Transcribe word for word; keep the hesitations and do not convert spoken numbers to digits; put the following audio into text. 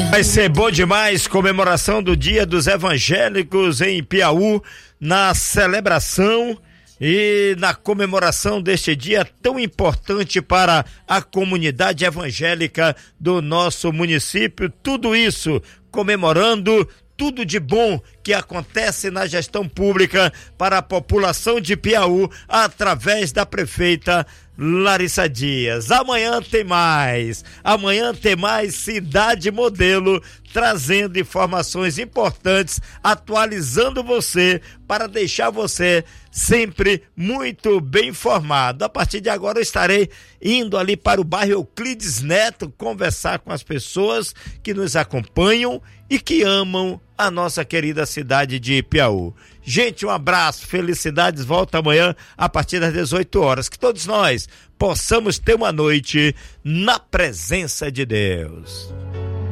Vai ser bom demais, comemoração do Dia dos Evangélicos em Piauí, na celebração e na comemoração deste dia tão importante para a comunidade evangélica do nosso município. Tudo isso comemorando tudo de bom que acontece na gestão pública para a população de Piauí através da prefeita Larissa Dias. Amanhã tem mais, amanhã tem mais Cidade Modelo, trazendo informações importantes, atualizando você para deixar você sempre muito bem informado. A partir de agora eu estarei indo ali para o bairro Euclides Neto conversar com as pessoas que nos acompanham e que amam a nossa querida cidade de Piauí. Gente, um abraço, felicidades, volta amanhã a partir das dezoito horas. Que todos nós possamos ter uma noite na presença de Deus.